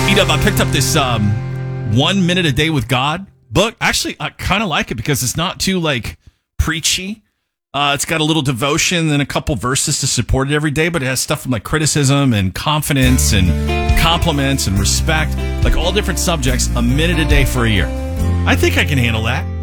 I picked up this 1 Minute a Day with God book. Actually, I kind of like it because it's not too preachy. It's got a little devotion and a couple verses to support it every day, but it has stuff from criticism and confidence and compliments and respect, all different subjects, a minute a day for a year. I think I can handle that.